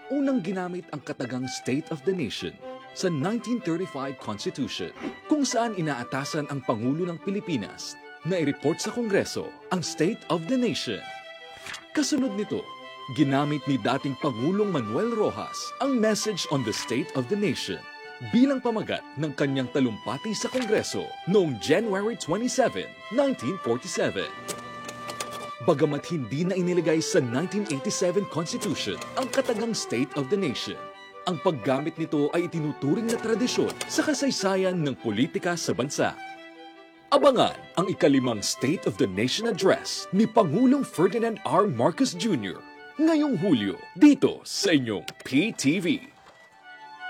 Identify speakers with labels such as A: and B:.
A: unang ginamit ang katagang State of the Nation sa 1935 Constitution kung saan inaatasan ang Pangulo ng Pilipinas na i-report sa Kongreso ang State of the Nation. Kasunod nito, ginamit ni dating Pangulong Manuel Rojas ang Message on the State of the Nation bilang pamagat ng kanyang talumpati sa Kongreso noong January 27, 1947. Bagamat hindi na inilagay sa 1987 Constitution ang katagang State of the Nation, ang paggamit nito ay itinuturing na tradisyon sa kasaysayan ng politika sa bansa. Abangan ang ikalimang State of the Nation Address ni Pangulong Ferdinand R. Marcos Jr. ngayong Hulyo dito sa inyong PTV.